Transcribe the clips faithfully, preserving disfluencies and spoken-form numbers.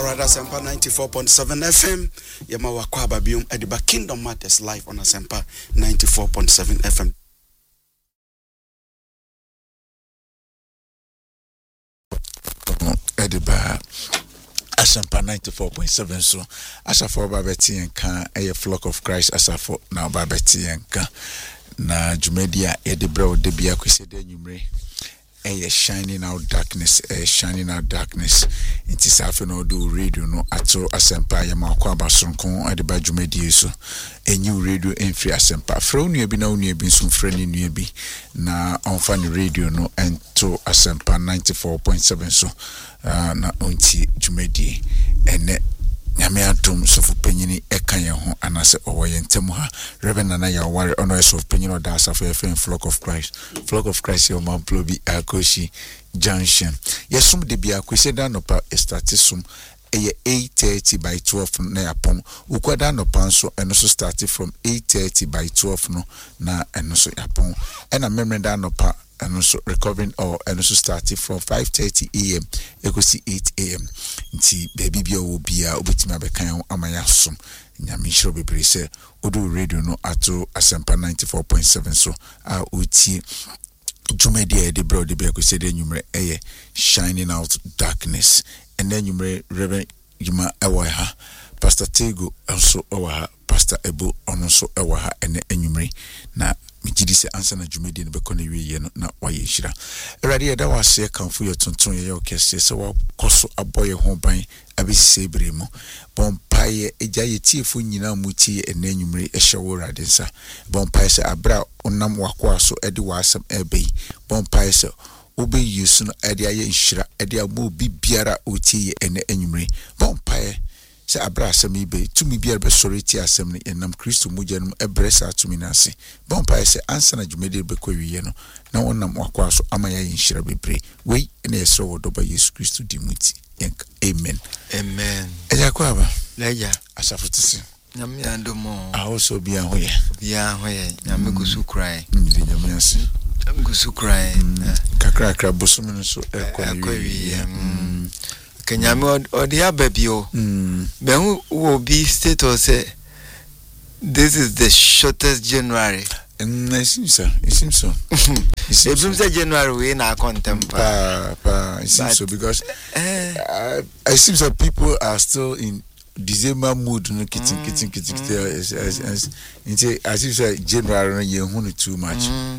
Alright, Asempa ninety-four point seven F M. Yama Wakwaba Bium Ediba Kingdom Matters live on Asempa ninety-four point seven F M. Ediba Asempa ninety-four point seven. So Asafo Babeti and Kan a flock of Christ Asafo now Babeti and Kan na Jumedia Edibra Debia Kusede Numre. A shining out darkness, a shining out darkness. It is half no do radio no ato Asempa Yamakwa Basonkon at the Bajumedi so a new radio in free Asempa. From you be no near been some friendly near be na on funny radio no and to Asempa ninety-four point seven so uh na unti Jumedi and Nyame adom so for penyini eka ye ho anase owoye ntemu ha Reverend Nana ya ware ono so penyini oda asafo F M Flock of Christ Flock of Christ yo man plobi Akoshi Junction yesum de bia kweseda no pa startisum eye eight thirty by twelve na yapon ukwada no pa nso eno so start from eight thirty by twelve no na eno so yapon ena memreda no pa and also recovering or and also starting from five thirty a m equals eight a m nti baby bia will be a obitima bekan amaya som nyame hiro bebre se odo radio no ato Asempa ninety-four point seven so a uti Jumedi de bro de be akwese de numere eye shining out darkness and then numere Reverend Yuma ewa ha Pastor Tego also ewa ha Pastor Ebo also ewa ha ene enyumre na Mijidi se ansa na Jumedi ne bekọ na wiye no na waye hira. Erade eda wase kanfo ye tonton ye okese se wa koso aboye ho ban abisi bremu. Bompaye eja ye tiefo nyina muti ene anwumre ehye wo rade nsa. Bompaye se abra onam wakwa so ede wasam ebei. Bompaye se obe yusu no ede aye hira ede amo bibiara oti ye ene anwumre. Bompaye se abra asem ibe tumi bia be soreti asem ne enam Kristo mujanum ebresa tumi nase bompa se ansa na Jumedi be ko wiye no na wonam wakwa so amaya yinhira bebre we na yesro wodoba Yesu Kristo dimuti yank amen amen eja kwa ba leja asafutisi nyame andomo a also bia hoye bia hoye nyame gusu krai ndi nyame ase gusu krai kakra kakra bosum no so ekọ wiye Kenyame odia babio mm ben will be status say this is the shortest January and it seems so it seems so it seems so January we na contempt pa pa it seems so because uh, uh, it seems that people are still in December mood no kitchen mm, kitchen kitchen mm, as as as into as if say January you hu too much mm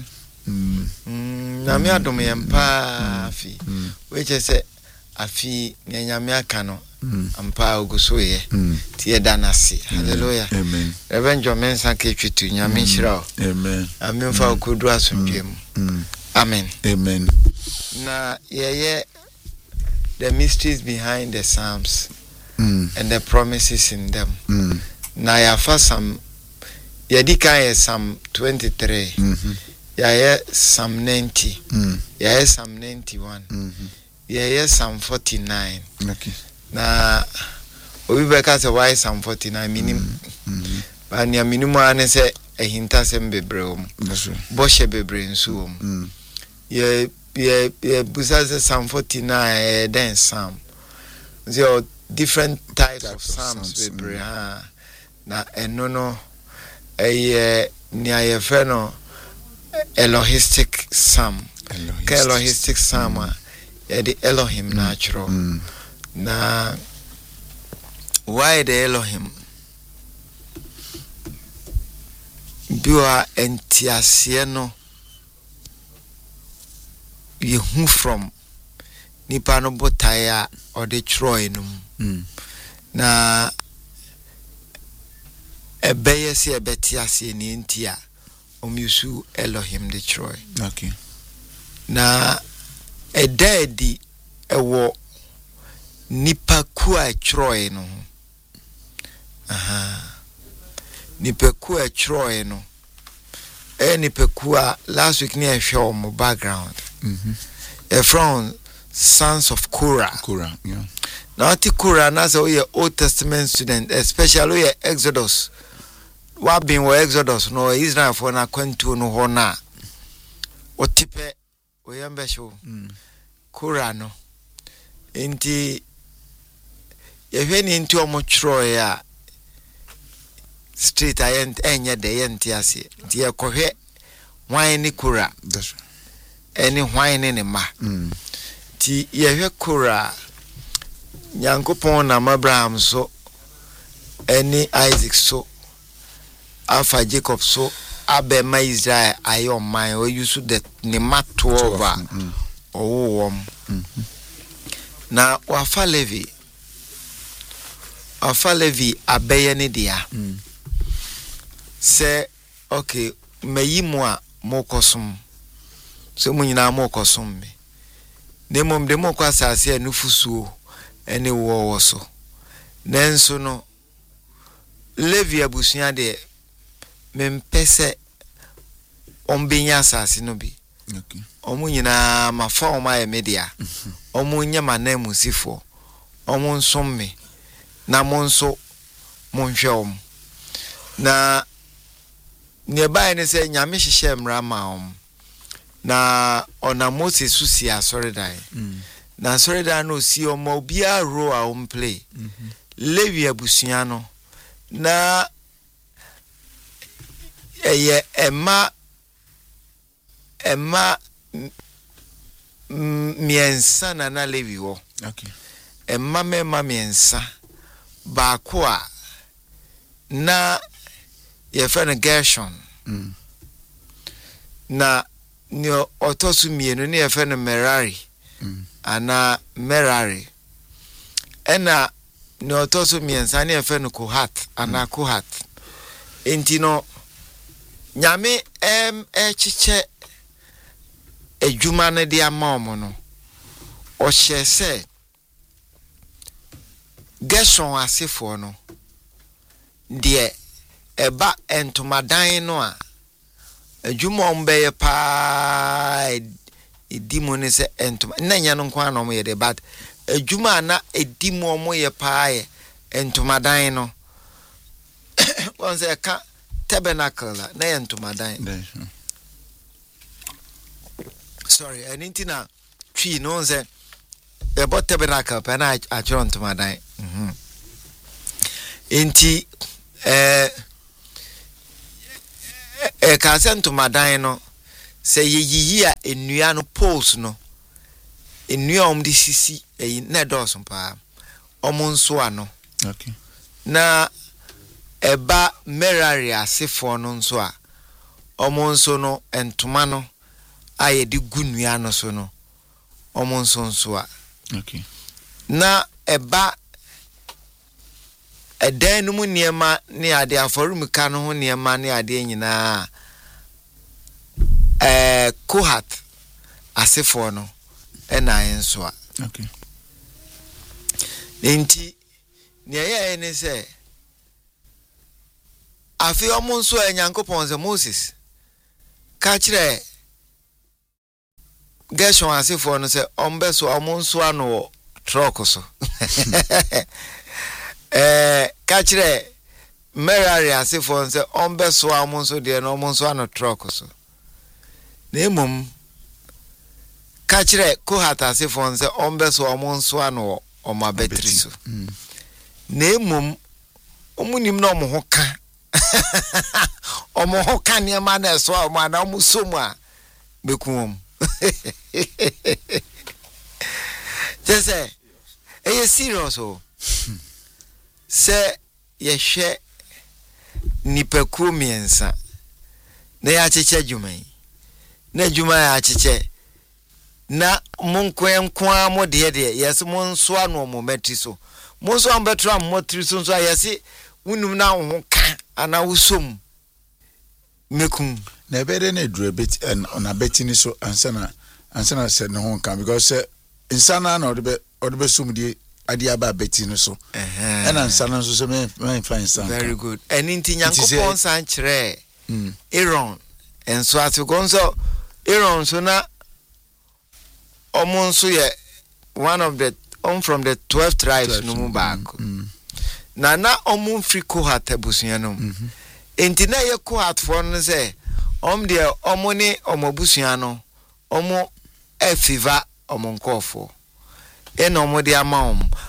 mm na me adom yem pa fi which is say afi nyanyame aka no ampa ogusoye tie danase hallelujah amen Reverend John Mensa ketwitu nyame hira amen amen fa okudu asomdwem amen amen na yeye the mysteries behind the psalms mm. and the promises in them mm. na ya fa some yadika ye psalm twenty-three mhm ya ye psalm ninety mm. ya ye psalm ninety-one mhm yeah, yes, Psalm forty-nine. Okay. Na obi beka se why Psalm forty-nine minim. Mhm. Ba nia minim ane se ehinta se mbebre om. That's right. Bo she bebre nsu om. Mm. Ye ye ye busa se Psalm forty-nine eh then Psalm. There are different types Type of Psalms bebre ha. Na eno no eh nia ye fe no Elohistic Psalm. Elohistic, Elohistic Psalm. Mm. Yeah, the Elohim mm. natural. Mm. Na why the Elohim? Biwa entiasieno yehu from nipa no botaya or the Troy num. Mm. Na ebeye si ebetiasi ni entia omusu Elohim the Troy. Okay. Na a daddy ewo nipa ku a troy no aha nipa ku a troy no e nipa ku a last week ni ehwe o background mhm e from sons of Korah Korah yeah now ati Korah na say we Old Testament student especially we Exodus wa bin we Exodus no Israel for na kwantu no ho na otipe oyambe show mm. Korah no enti yehwe ni nti omo chro ya street ayent enye de yenti ase nti yekohwe hwan ni kura that's right eni hwan ni ne ma mm ti yehwe kura Nyankopon na Abraham so eni Isaac so afa Jacob so abema Israel ayo man o use the ne mato over owo wom na wafa Levi afa Levi abeye ne dia se okay meyimu a mokosum se munyina mokosum me nemom de mokosase anufusuo ene wo wo so nenso no Levi abusua de mempese ombenya asase no bi okay omu nyina mafa oma e media omu nyama na musifo omu nsomme na monso monhwe om na nearby ne say nyame hihye mra ma om na ona Moses susi asoridan mm na asoridan no si om obia ro a om play mm -hmm. Levi abusua no na eye ema ema miensa na na Levi wo okay ema mema miensa ba kwa na ye friend Gershon mm na ni otosu mienu ni ye friend Merari mm ana Merari ena ni otosu miensa ni ye friend Kohat ana mm. Kohat enti no nyame em echiche ejuma ne dia maomo no o hyese Gershon asefo no de eba entomadan no a ejuma ombeye pa edimu ne se entoma na nya no nkwa no mo ye de but ejuma na edimu omo ye pa ye entomadan no won se ka tabernacle na entomadan sorry anything twi no se e bot tabernacle pa na achiro entomadan mhm enti eh e ka se entomadan no se yeyiyi a enua no poles no enua om di sisi e na dos mpa omo nso ano okay na eba Merari asefo no nso a omo nso no entoma no aye di gunua no so no omo nso nso a okay na eba edan no mu niema ne ade aforumika no ho niema ne ade nyina eh Kohat asefo no ena enso a okay enti ne ye ne se afi omo nso Nyankopon se Moses ka kire Gershon asefo no se ombeso omo nso ano truck so eh ka kire Merari asefo se ombeso omo nso de no omo nso ano truck so nemum ka kire Kohat asefo se ombeso omo nso ano omo betri so nemum omunim na omo ho ka omo ho ka ne ma na so omo na omo so mu a bekum just say e serious o se ye hwe nipaku miensa na ya cheche jumai na juma ya cheche na munkwen kwa mo de de yes mon so anu mo metri so mon so ambetro am mo tri so so yes wunum na ho ka ana wusom mekum na ebede na dure bit na betini so ansana ansana se ne ho kan because insana na odebe odebe sumdi adi aba betini so eh na ansana so so me me fine san very good and inti Nyankopon san kire mm Aaron enso atigonso Aaron so na omonso ye one of the on from the twelve tribes no mu back mm. na na omun free Kohat abusua no mm-hmm. enti na ye Kohat for no say om de omoni omobusua no omo efiva omonkofo e no mo de ama om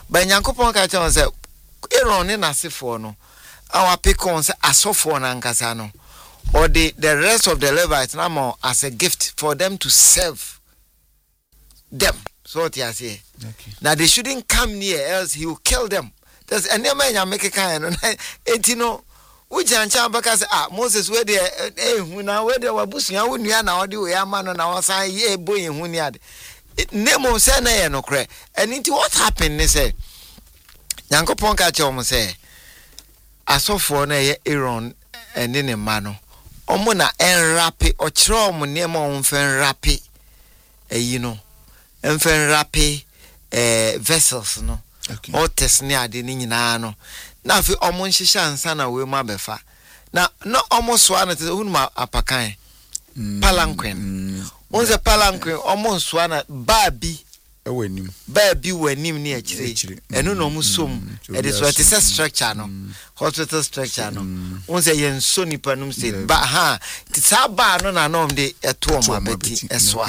ba nyankopon ka che on say Aaron ne nasefo no our pick on say asofo na nkasa no or the the rest of the Levites now as a gift for them to serve them. So what you say? Okay. Now they shouldn't come near, else he will kill them. There's a name I make a kind of it, you know. Which and because ah Moses where they eh now where they were bushing out near now do a man on our side, yeah, boy, in Hunyard. Name of Sana no cray. And into what happened, they say. Yanko Ponka Chom say, I saw for Aaron and then a mano. Omona en rapi, or chrom near mon fen rapi, eh, you know. Enfen rapi eh vessels no o tesne ade ni nyina no na fi omon hihya ansa na we ma befa na no omo so ana te hunu ma apakan palanquin onze palanquin omon so ana ba bi e wanim ba bi wanim ni akire eno no mo som e de so it is a structure no hospital structure no onze yen so nipa num say ba ha ti sa ba no na no de eto ma beti esoa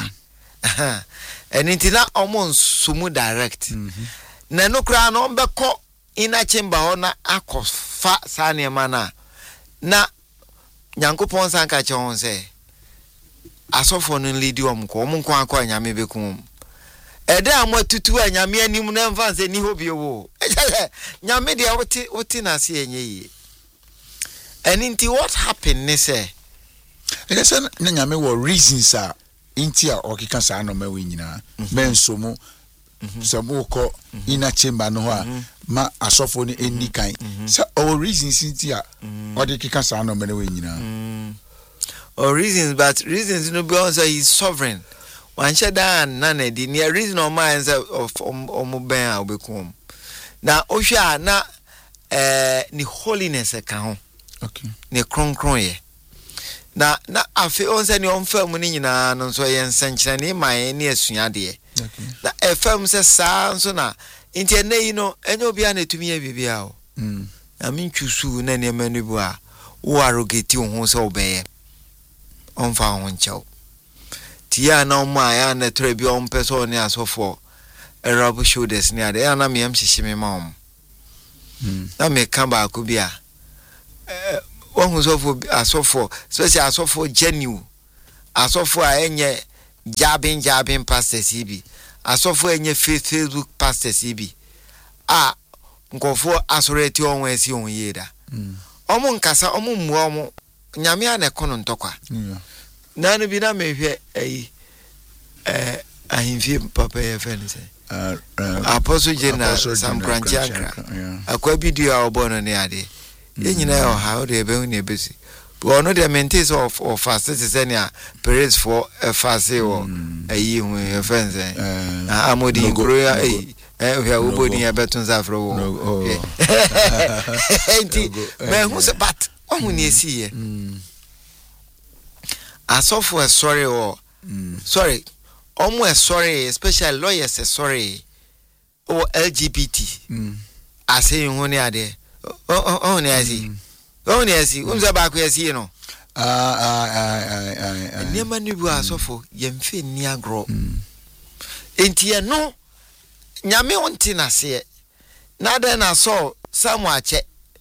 and intina omon sumu direct na no kra no mbeko ina chamber ona akofa sane mana na nyankopon sanka che hon se asofo no lead om ko om kwa kwa nyame bekum ede amatutu anyame anim na mfa se ni hobi wo nyame de oti oti na se enye yi and inti what happened ne say I guess na nyame wo reasons are inti a okika sa no ma we nyina menso mu sabo ko ina chamber no a ma asofo ni eni kan so our reasons inti a odikika sa no ma we nyina or reasons but reasons no be on say he's sovereign wan sheda na na di near reason o man say of omoben a obekum na ohwa na eh ni holiness e kan ho okay ni kronkron ye na na afi on se ni on fam ni nyina no so ye nsankyere ni man ni asua de okay na fm se sa so na nti na yi no enyo bia na tumi ya bibia o mm na min twusu na ne manu bu a wo arogeti ho se obeye on fa ho nchew ti ya na ma ya na trebi on peso ni asofo erabo shoulders ni ade ya na me am hihime ma om mm na me kan ba ko bia eh won so for asofo especially asofo genuine asofo a enye jabin jabin pastor sibi asofo enye Facebook pastor sibi a nkofo asoreti onwe esi on yeda mm omo nkasa omo mmu omo nyame a na kono ntokwa yeah na no bi na mehwe ayi eh ahimfie papa ye fen say uh apostle general Sam Kranchiakra akwa bidio a obono ne ade yenyina yo how de be hu ne besi but ono de maintains of of fast say na praise for a fast o ayi hu ye fen say amodi grow ayi eh we uboni ya betun zafro wo enti me hu se but ohu ne esi ye asofo e sorry o sorry omo e sorry especially lawyers e sorry o L G B T ase hu ne ade oh oh ne asi oh ne asi unza ba ko asi no ah ah ah ah ne manu bu asofo ye mfe ni agro enti e no nyame onti na se na da na so samu ache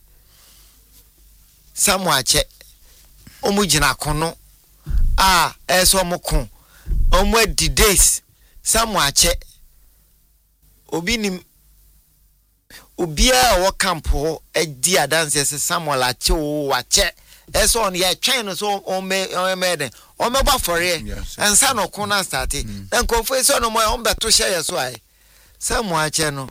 samu ache omu gina kono ah eso mukun omu edi days samu ache obi nim obia wo campo edi adanse se Samuel ache wo wache eso on ye twen so on me on me den on me ba fore ensa no kona start den ko fo eso no mo on beto hye ye so ai Samuel ache no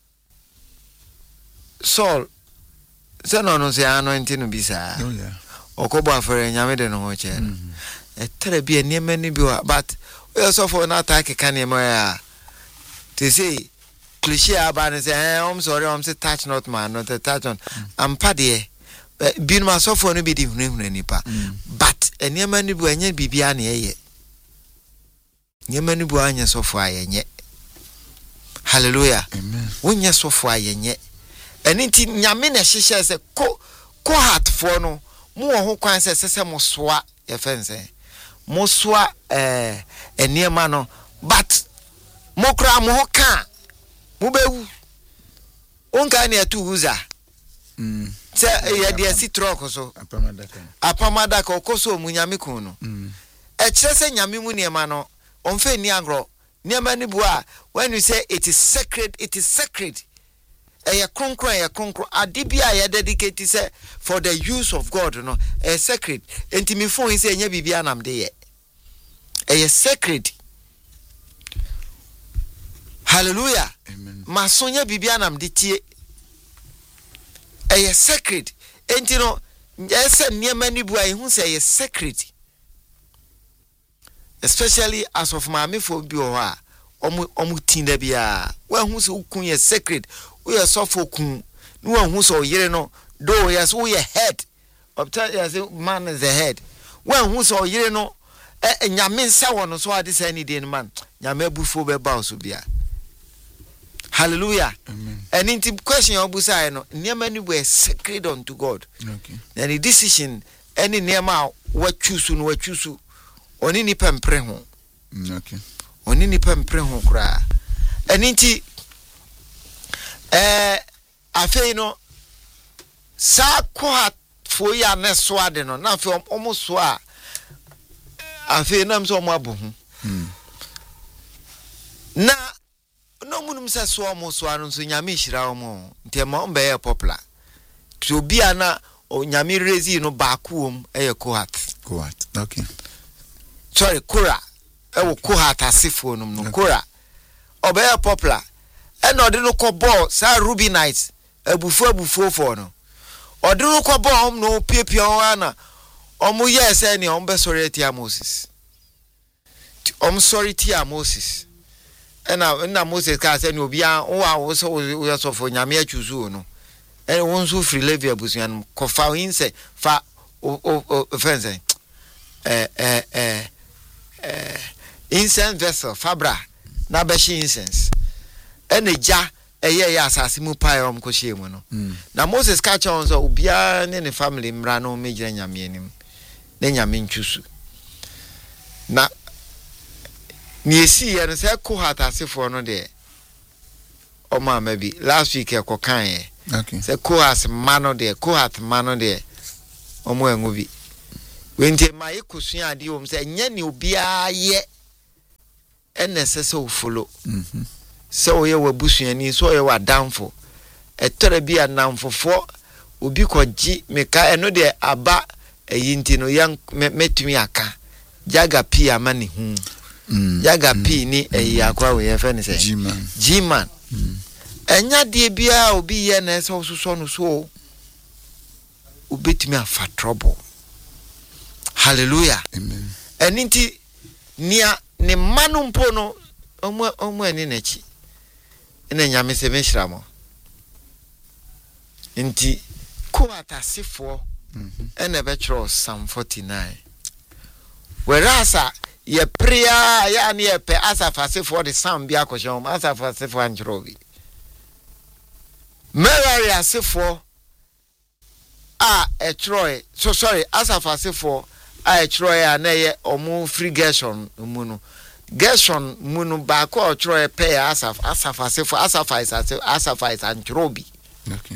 Saul se no no se anointing no bisa oh yeah okobo afore nyame de no ho che e tere bi eniema ni bi wa but we so for na attack kan eniema ya to say cliché about say eh I'm sorry I'm say touch not man not a touch on am pade bi no so for no bi di hunhun nipa but eniema ni bi anya bibia na ye eniema ni bi anya so for ayenye hallelujah amen wonya so for ayenye enti nyame na hihye se ko ko heart for no mo ho kwan se se mo soa ye fense mo soa eh eniema no but mo kra mo ho ka mo bewu Unka ne atu Uza. Mm. Se ye de si trok so. Apamadaka. Apamadaka okoso mu nyame kun no. Mm. E kire se nyame mu niema no, onfe ni agro. Niema ni bua, when you say it is sacred, it is sacred. E ye kronkron e ye kronkron adibia ye dedicate say for the use of God no, e sacred. Enti mi fon say nya bibia nam de ye. E ye sacred. Hallelujah. Amen. Masonya bibia nam de tie. E ye sacred. Enti no, e se niema ni bua e hu say ye sacred. Especially as of maame for bi o ha omu omu tinda bia wa hu se ukun ye sacred we ye sofo kun no wa hu so yire no do yes we ye head of tell yes man is the head wa hu so yire no e nyame nsa wono so ade say ni de man nyame abufo be ba so bia. Hallelujah. Amen. And in the question obu say no niema ni we sacred unto God. Okay. And the decision any niema wa choose no wa choose oni ni pempre ho. Okay. Oni ni pempre ho kra. Eni nti eh afei no sa kwa fo ya ne so ade no na afei omo so a afei nam so omo abo ho. Mm. Na no munum se so omo so anu so nyame hira omo nti ma ombe ye popular. To bia na o nyame rezi no ba ku om eye Kohat. Kohat. Okay. Sorry, Kura. Ewo Kohat asifo no no Kura. Obey popular. E no de no ko ball sa Ruby Knights. Ebufu ebufu fo no. Ode no ko ball om no piepie on na. Omo yes e ni om be sorry tia Moses. Om sorry tia Moses. E na na Moses ka say ni obi an wo wo so wo so fo nyame achuzu no. E won so free Levi abusuan ko fa hin say fa o o fense. Eh eh eh eh incense vessel fabra na beshi incense eneja eye ya asase mu pai om ko hye mu no na Moses ka cha on so obia ne ne family mra no mejira nyame anim ne nyame ntwusu na ni esi ye no se Kohat asefo no de o ma ma bi last week e ko kan ye okay se Kohat mano de Kohat mano de o mo engu bi wente mai kusua ade om se nya ni obia ye enese se o follow mhm se o ye wabusuani so ye wadamfo etore bia namfofo obi koji meka eno de aba eyinti no yan metumi aka jaga pi amani hu mm jaga pi ni eyi akwa we ye fe ni se G-man G-man enya de bia obi ye na se o so no so obetumi afa trouble. Hallelujah. Amen. Eninti nia ne manu mpo no omo omo ani nachi. Ene nyame se mehira mo. Nti Kohat asefo Mhm. ene be tro Psalm forty-nine. Whereas ye prayer ya ne ye pe asafasefo de Psalm bia akohom asafasefo anjrobi. Merari asefo a e troy so sorry asafasefo a Troy na ye omu free Gershon mu no Gershon mu no ba ko Troy pay asaf asafasefo asafais asafais antrobi Okay.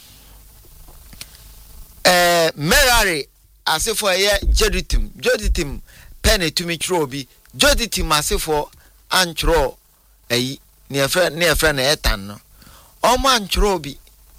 eh Merari asefo ye Jeduthun Jeduthun pen etumi trobi Jeduthun asefo antro eyi ne efre ne efre na etan no omo antrobi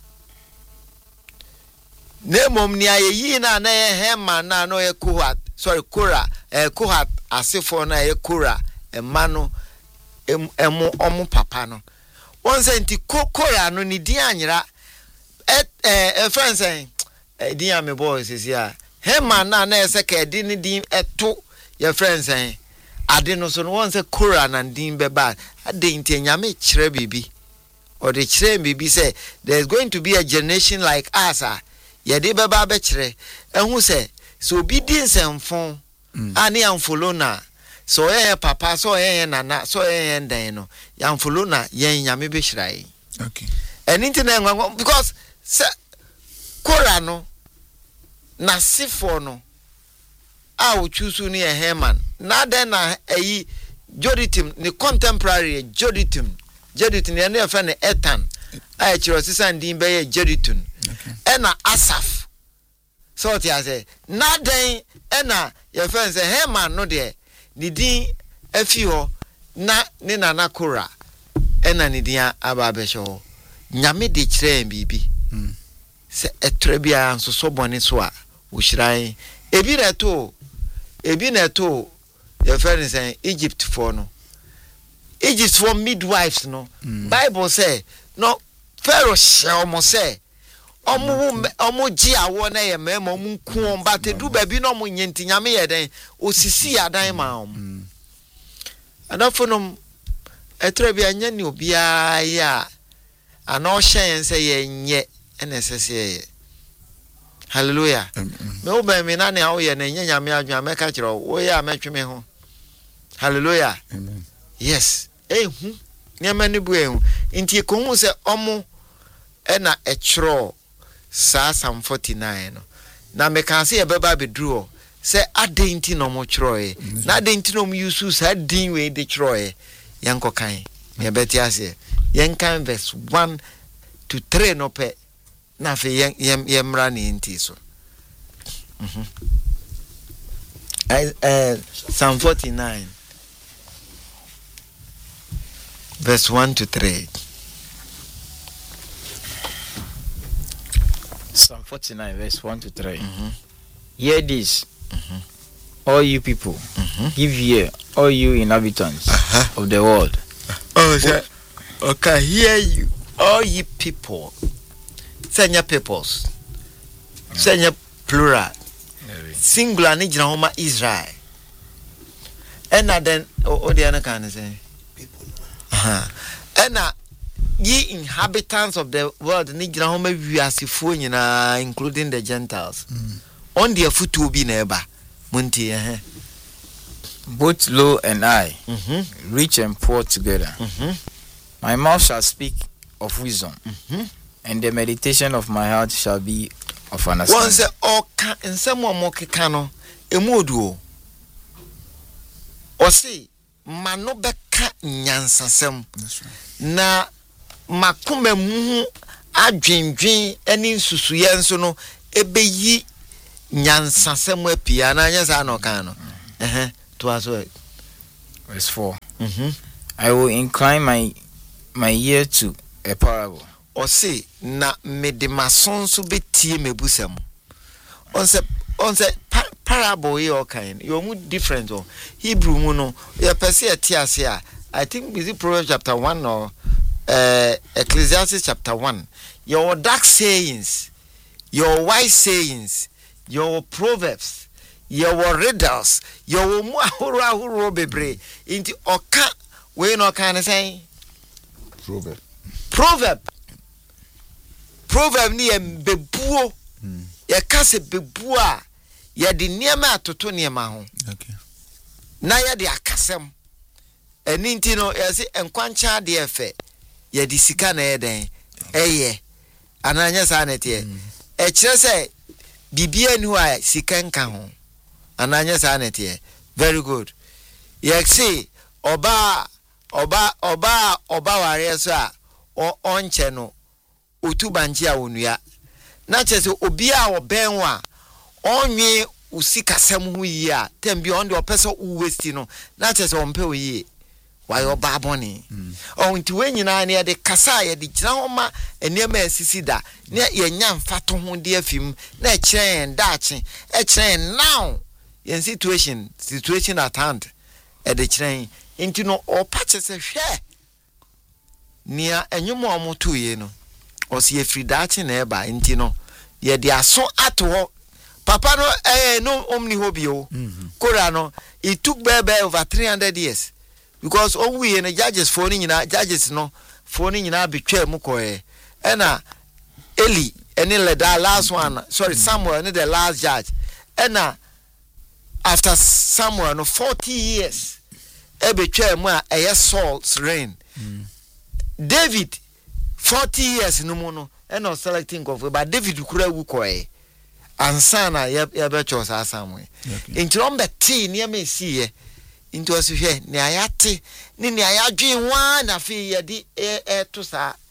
nemom ni ayeyi na na ye hema na no ye Kohat sorry Kora eh Kohat asefo na ye Kora emano emu omu papa no won say nti Kora no ni din anyira eh eh friends eh din am boys is here hema na na se ka din ni din eto ye friends eh ade no so no won say Kora na din beba ade nti nyame kire bibi or the kire bibi say there's going to be a generation like us ah yede beba be kire ehun se so obedience enfon ani amfollow na so ye papa so ye nana so ye ndan no yamfollow na ye nyame be hyirai okay anything na because se Kora no na sifo no a o chusu ni e Heman na den na eyi Jeduthun ni contemporary Jeduthun Jeduthun ye na fa ne Etan I chiro sisan din be Jeritun ena Asaf so ti ase na den ena ye fen say Heman no de ni din afi ho na ne nana Kora ena ni din aba be hwo nyame de kire bibi se etrebia nso so bone so a wo hyiran ebi reto ebi neto ye fen say Egypt for no Egypt for midwives no mm. Bible say no Pharaoh shall mo say omo omo gi awo na ye mema omo ku on ba te du ba bi no mo nyenti nyame ye den osisi adan ma om adafonom etre bi anya ni obia ya ana o hyen say ye nye ene sese ye hallelujah me oba me na ne awo ye na nya nyame adwa me ka kiro wo ya metwe ho hallelujah amen yes ehu nyama ni bu ehu nti ko hu se omo ena echro sa Psalm forty-nine no na me kan se ye beba bedru se adenti no mo chro e na adenti no mo yusu sa din we de chro e yanko kan ye beti ase yen kan verse one to three no pe na fe yen yen mra ni nti so mhm I uh Psalm forty-nine verse one to three. Psalm forty-nine, verse one to three. Mm-hmm. Hear this, mm-hmm. all you people. Mm-hmm. Give ear, all you inhabitants uh-huh. of the world. Oh, sir. Okay, hear you, all you people. Senya peoples. Senya plural. Singular ni jina homa Israel. And then, oh, the other kind of say. Uh-huh. And uh, ye inhabitants of the world ni jina homa wiasifo nyina including the Gentiles. Mm. On their foot will be neighbor. Munti eh. Both low and high, mm-hmm. rich and poor together. Mm-hmm. My mouth shall speak of wisdom, mm-hmm. and the meditation of my heart shall be of understanding. Once all can in some more kano emudu o see mano beka nyansasem na makuma mu adwendwen ani nsusuye nso no ebeyi nyansasem apia na nyasa no kan no eh to aso verse four. Mhm. I will incline my my ear to a parable. O see na medimasonso betie mebusam onse onse pa, parable ye o kind you mu different o Hebrew mu no ye pese etiase a I think is it Proverbs chapter one or uh, Ecclesiastes chapter one. Your dark sayings, your wise sayings, your proverbs, your riddles, your mu ahoro ahoro bebre into oka we no kan say proverb proverb proverb ni embebuo mm. ye kase bebuo a ye de niema atoto niema ho okay na ye de akasem eni nti no ye se enkwancha de efe ye de sika na ye den eye ananya sa na tie e kire se bibia ni wa sika nka ho ananya sa na tie very good ye se oba oba oba oba ware so a onche no otubanji a onua na chese obi a obenwa onwe usikasem hu yi a tembi on de opeso uwesti no na chese ompe oyi why oba boni o nti wenyina na de kasa ye de gina homa enema asisi da na ye nya mfato ho de afim na ekire en daache ekire now in situation situation at hand e de kire nti no opa chese hwe nia enyumo omoto ye no o si efridachi na eba nti no ye de aso ato papa no eh no omni hobio mm-hmm. Kora no it took baby over three hundred years because all we in the judges for nyina judges no for nyina betwa mu ko e na Eli any the last one sorry Samuel any the last judge na after Samuel no forty years e betwa mu a e Saul's reign mm. David forty years no mo no e no selecting of but David kura wu ko e ansana ya ya be cho sa Samuel intro mbe ti ne me si e into aso hwe ne ayate ne ne ayadwen wa na fe ye di e to sa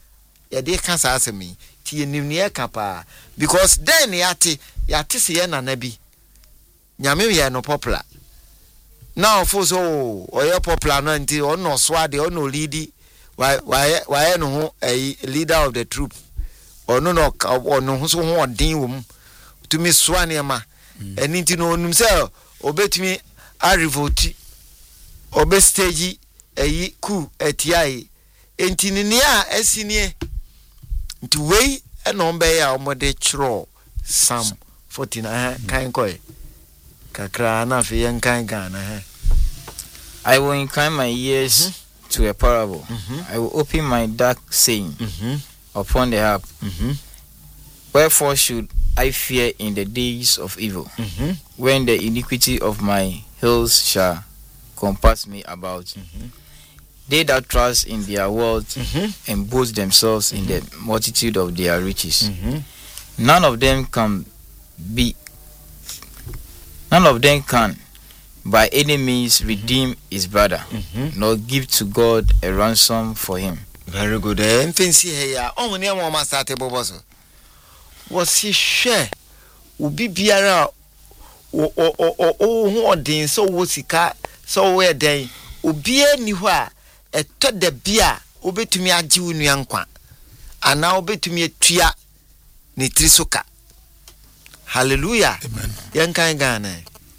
ye de ka sa asemi ti enim ne ka pa because then yate yate se ye nana bi nyame ye no popular now for so o ye popular no nti o no so ade o no lead why why why no ho a leader of the troop o no no o no ho so ho odin wo to me so anema eni nti no onum se obetumi a revolt obe stage eyi ku etiai enti ni a asinie nti wei eno mbe ya omode chro Psalm forty-nine kan koy kakra na fe yen kan Ghana he I will incline my ears mm-hmm. to a parable. Mm-hmm. I will open my dark saying mm-hmm. upon the harp. Mm-hmm. Wherefore should I fear in the days of evil, mm-hmm. when the iniquity of my hills shall compass me about? Mm-hmm. They that trust in their wealth mm-hmm. and boast themselves mm-hmm. in the multitude of their riches. Mm-hmm. None of them can be, none of them can by any means redeem mm-hmm. his brother, mm-hmm. nor give to God a ransom for him. Very good. Eh, fancy here. Oh, we never must start a boboso. Was he share? Ubi biara o o o o who odin so wosika so we den obi ani ho a eto da bia obetumi agi wonu yankwa ana obetumi atua ne trisoka. Hallelujah. Amen. Yankan Ghana.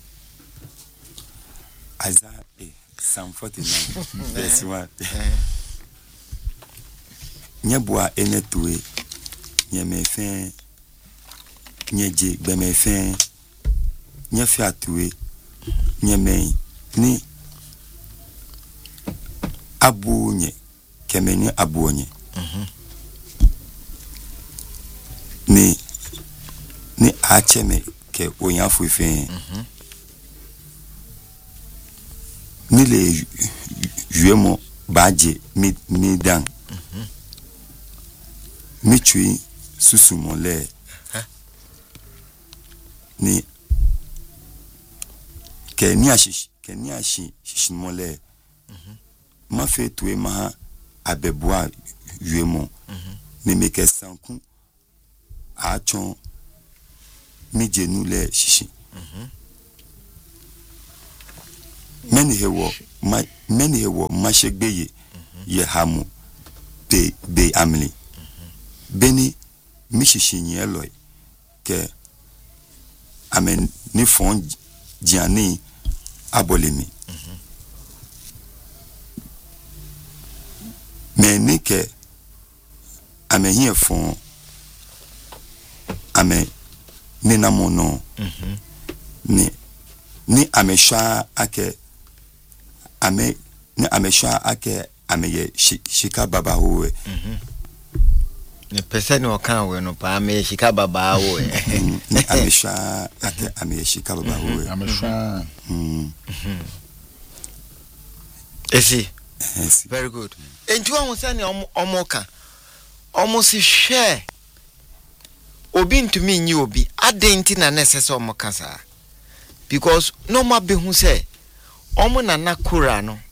Isaiah Psalm forty-nine verse one. Nyabua enetue nyemefe nyeje bemefe nyefiatue nyeme ni abunye kemenye abunye mhm ni ni acheme ke onyafu ife mhm ni le juemo baje mi mi dan mhm mi chui susumo le ni ke ni ashi ke ni ashi shishimo le mhm ma fe tuwe ma abeboa juemo mhm ni meke sanku achon mi jenu le shishi mhm many hewo ma many hewo ma shegbeye ye hamu be be amli beni mi shishi yin eloy ke amen ni fon jiani abolemi mhm mais ni ke amen hier fon amen ni na mono mhm ni ni amesha ake ame ni amesha ake ameye shika baba howe mhm ne person o kan we no pa ameye shika baba howe ni amesha ake ameye shika baba howe amesha mhm esi very good enti won say ni omo kan omo si share obi ntumi nyi obi adenti na necessary omo kan sa because no ma be hu say omo na nakura no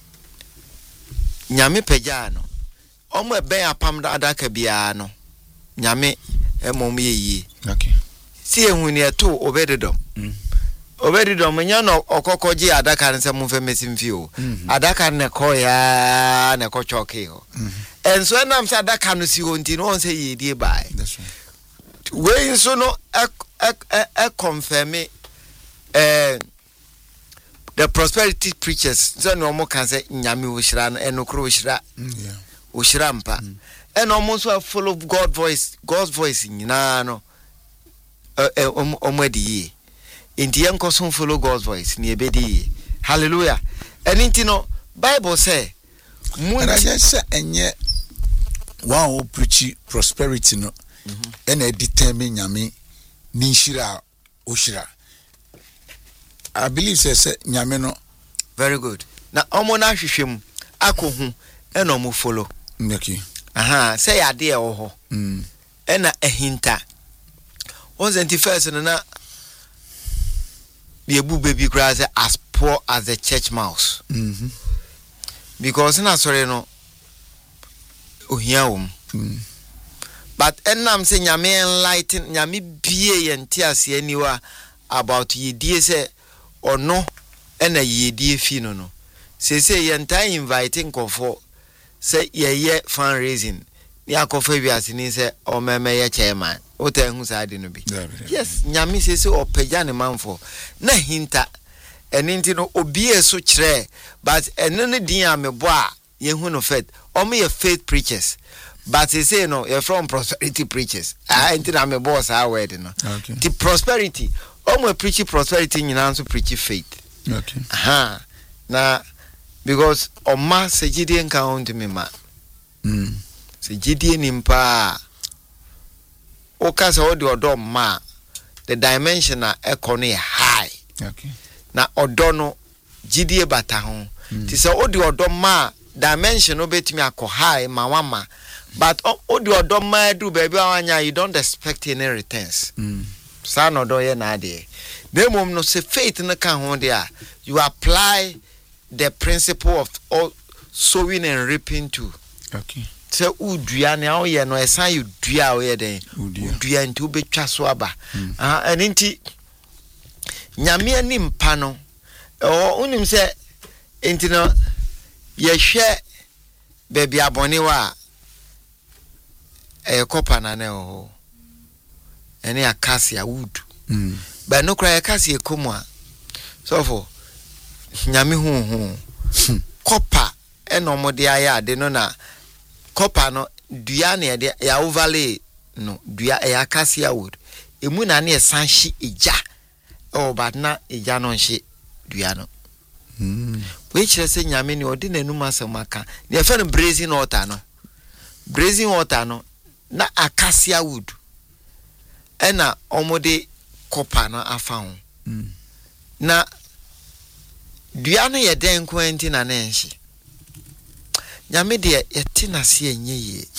nyame pagya no omo ebe apam da adaka bia no nyame emom yeyi okay si ehun ni eto obededom mm. obededom nya no okokoji adaka nse mu fe mesimfi o mm-hmm. adaka ne koya ne ko choke o mm-hmm. enso enam se adaka no si honti no on se yedie bai that's right we so no e e e confirm eh the prosperity preachers so no mo kan say nyame wo hira no enokro wo hira yeah wo hira mpa and almost follow God voice God's voice nyina no eh omwadi enti enkoso follow God's voice ni ebedi hallelujah and enti no Bible say mun say enye one preach prosperity no and e determine nyame ni hira wo hira. I believe say nyame no very good na omo na hwehwem akohu e no mo follow okay aha say ade e wo ho mm e na ehinta one twenty-first na the ebu baby cry say as poor as the church mouse mhm because na sorry no ohia wom mm but enam say nyame enlighten nyame bie yente ase aniwa about yedie say ono ena yedie fi no no say say yenta inviting kofo say ye fundraising ya kofa wiase ni say o meme ye chairman o ta hu sa de no bi yes nyame say say opagya ne manfo na hinta eninti no obie so kire but eno ne din amebo a ye hu no faith o me ye faith preachers but they say no you're from prosperity preachers ah enti na me boss ah word no okay the prosperity o mo preach prosperity nyina so preach faith okay aha na because o ma se gidie nka on me ma mm se gidie nimpa o ka se o de odo ma the dimension na economy high okay na odo no gidie bata ho ti se o de odo ma dimension no betimi akọ high ma wama but o de odo ma do baby awanya you don't expect any returns mm sa no do ye na de na mom no se faith no ka ho de a you apply the principle of all sowing and reaping too okay se udua ne awo ye no esan you dua o ye den udua nti o betwa so aba ah eninti nyame ani mpa no o unim se enti no ye hwe baby abone wa e kopa na ne o ene akasia wood mm ba no kra akasia komwa so for nyame hu hu kopa eno mode aya ade no na kopa no dua na de ya overlay no dua e akasia wood emu na ne sanhye eja o ba na eja no nhye dua no mm we chere se nyame ni odi nanum asamaka ne fe no blazing water no blazing water no na acacia wood ena omode kopa no afa ho mm na dua no ye den kwenti na na nhye nyame de yete na se enye ye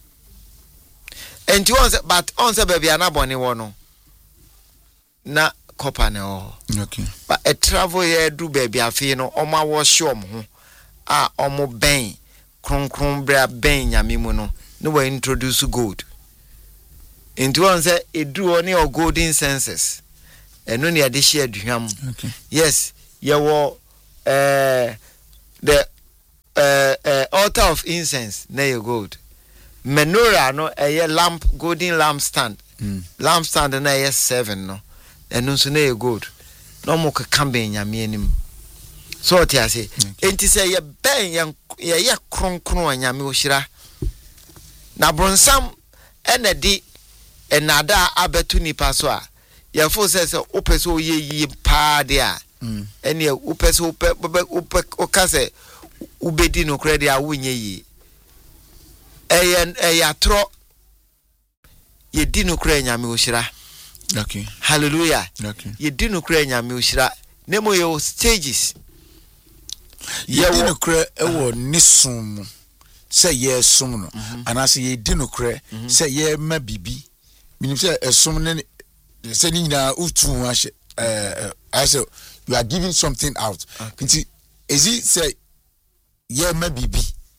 enti on se but on se baby anabone wo no na kopa ne o okay but a travel here do baby afi no oma wo shom ho a omo ben kronkron bra ben nyame mu no no we introduce gold into one say edu oni o golden census eno ne ade share aduham okay yes ye wo eh the uh, uh, altar of incense na ye gold menorah no a lamp golden lamp stand mm lamp stand na ye seven no eno so na ye gold no mo ka kambe nyame anim so ti ase enti se ye ben ye ye kronkron anyame ohira na bronsam ene di enada abetu nipa so a ye fo se se opeso ye yi pa de a mm ene opeso ope ope okase ubedi no kredi a wunye yi eye eye tro ye di no kra nyame ohira okay hallelujah okay ye di no kra nyame ohira nemo ye stages ye di no kra ewo nisum se ye sum no anase ye di no kra se ye ma bibi minim se esum ne se ni na utu ahye eh I say you are giving something out nti ezi say ye ma bibi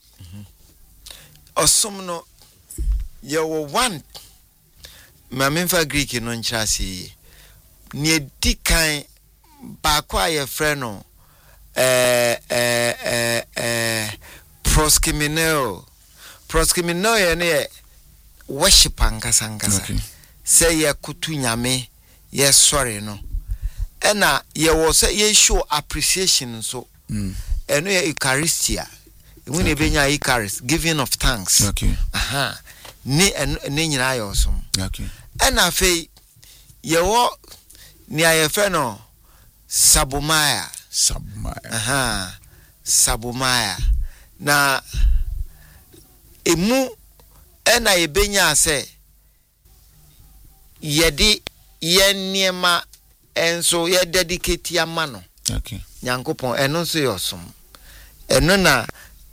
osum no ye wo one mamemfa Greek no nchase ne dikan ba kwa ye frɛ no eh eh eh eh proskimineo proskimineo ye ne worship ankasa ankasa okay say ye kutu nyame ye sorry no ena ye wo say ye show appreciation so mm eno ye eucharistia when e benya eucharist giving of thanks okay aha ni ne nyina yo so okay ena fe ye wo ni ayefe no sabumaya sabumaya aha sabumaya na emu ena ye benya se yedi ye niema enso ye dedicate ama no okay nyankopon eno so yosom eno na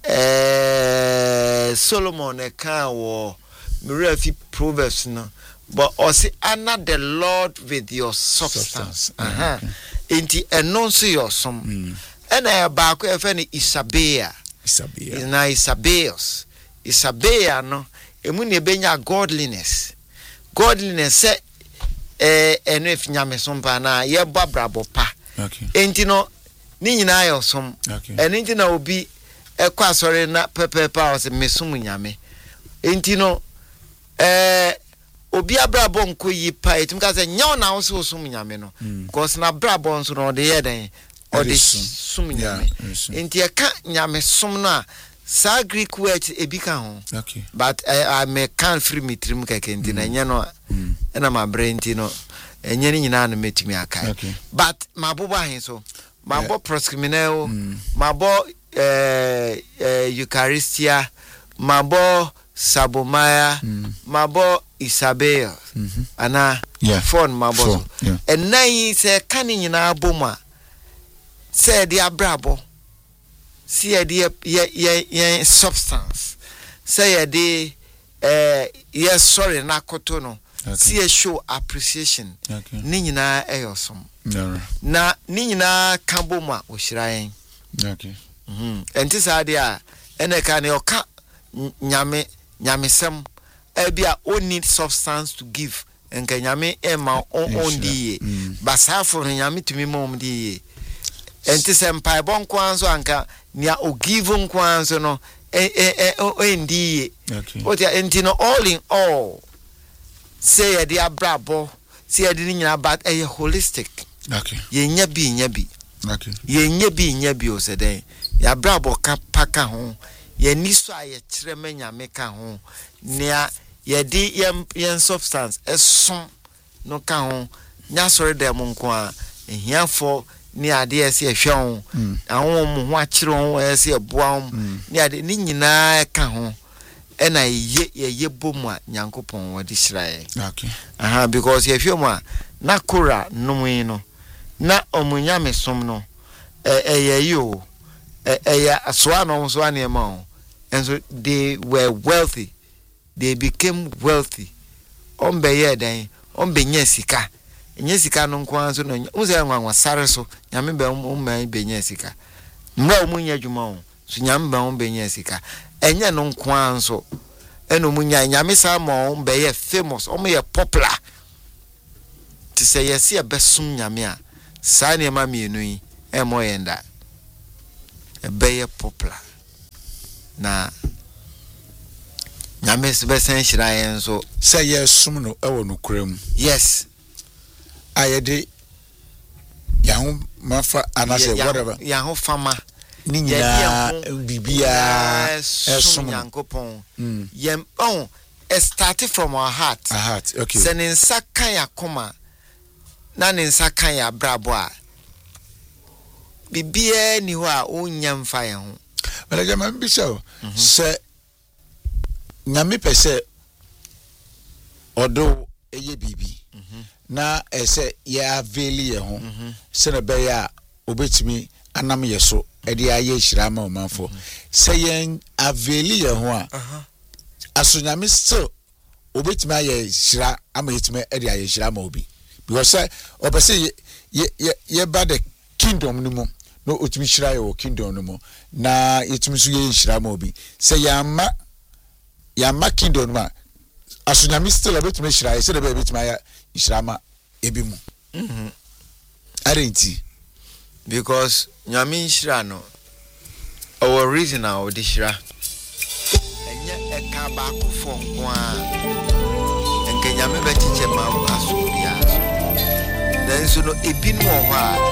eh Solomon e kan wo mirafi Proverbs no but osi honor the Lord with your substance aha enti eno so yosom mm ena ba ko e fe ni Isabea Isabea na Isabeos Isabea no emu ne benya godliness godliness se eh eno if nyame som pa na ye babrabo pa okay enti no ni nyina ayo som okay eno enti na obi ekwa asore na pepepa o se mesum nyame enti no eh obi abrabo nko yi pa etim ka se nyaw na wo so sum nyame no because na brabo nso no de ye den o de sum nyame enti e ka nyame sum na sa Greek word ebika ho okay but I me can free me trim ka kenti na nya no na ma brain ti no enye ni nyina na metimi aka but mabobo ahin so mabo proscriminal mabo eh Eucharistia mabo Sabomaya mabo Isabel ana phone mabo and nai se kan nyina aboma se de abrabo see the ye ye ye substance say the eh yes sorry na koto no see show appreciation ni nyina eyosom na ni nyina kaboma ohirayen okay mhm enti sa de a ene ka ne oka nyame nyamesem e bia o need substance to give enka nyame e ma on on die basafo nyame tumi mom die enti se mpai bon kwanso anka nia o give kwanso no eh eh eh ndi okay but enti no all in all say the abrabo say the nyina but eh holistic okay ye nya bi nya bi okay ye nya bi nya bi o se den ya abrabo ka paka ho ye niso aye kire manya meka ho nia ye di ye substance eson no ka ho nya sori dem nko a ehiafo ni ade ese ehwe ho awon mu ho akire ho ese eboa ni ade ni nyina ka ho ena ye ye bomu a nyankopon wodi hirae okay aha because ye hwe mu a na kora nomu no na omunya mesom no eh eh yo eh eh asoa no so anema o and so they were wealthy they became wealthy ombe ye dan ombe nya sika nya sika no nkwan so no unse nwanwa sare so nyame be umman be nya sika mra omunya dwuma o so nyame be umbe nya sika enye no nkwan so eno munya nyame sa ma ombe ye famous omo ye popular to say yes ye besum nyame a sa ne ma mienu yi e mo yenda e be ye popular na nyame se be sen hirayen so say yes sum no e wo no kram yes ayede yahu mafa anase whatever yahu fama ni nyina bibia esum yankopon yem oh it started from our heart our heart okay se ne nsa kan yakoma na ne nsa kan ya brabo a bibia ni ho a onya mfa ye ho but jama bi so se nyame pese odo eye bibi na ese ya aveli ye ho se na be ya obetimi anam ye so e de aye hirama omanfo se yen aveli ye ho a aso nyame still obetimi aye hira ama yetime e de aye hirama obi because obese ye ye ye ba the kingdom ni mo no otimi hira ye o kingdom ni mo na yetimi so ye hirama obi se ya ma ya ma kingdom ma aso nyame still obetimi hira ye se de be obetimi aye hirama ebi mu mhm arenti because nyame hira no our reason our dishira enye eka ba kufo nko a enke nyame betiche ma aso bia so then so no ebi no ho a